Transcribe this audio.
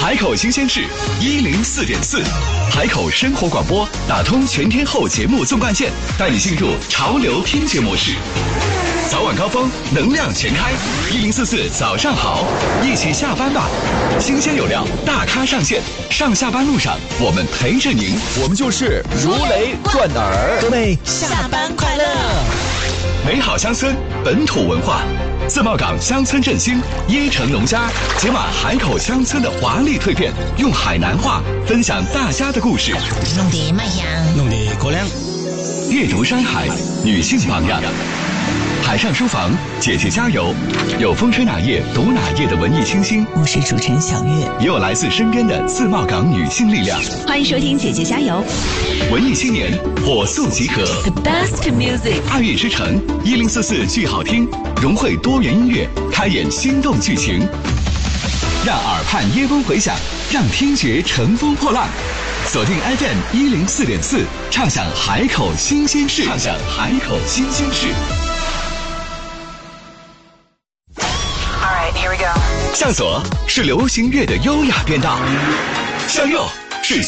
海口新鲜事104.4，海口生活广播打通全天候节目纵贯线，带你进入潮流听觉模式。早晚高峰，能量全开，1044早上好，一起下班吧。新鲜有料，大咖上线，上下班路上我们陪着您， 我们就是如雷贯耳。 各位下班快乐！ 美好乡村，本土文化。自贸港乡村振兴，椰城农家解码海口乡村的华丽蜕变，用海南话分享大家的故事。 弄得卖香， 弄得过凉。 阅读山海，女性榜样。海上书房，姐姐加油！有风吹哪页读哪页的文艺清新， 我是主持人小月， 也有来自身边的自贸港女性力量。 欢迎收听姐姐加油！ 文艺青年火速集合 The best music， 爱乐之城1044剧好听，融汇多元音乐，开演心动剧情，让耳畔耶风回响，让听觉乘风破浪。锁定 FM 104.4，畅享海口新鲜事，畅享海口新鲜事。向左是流行乐的优雅变道，向右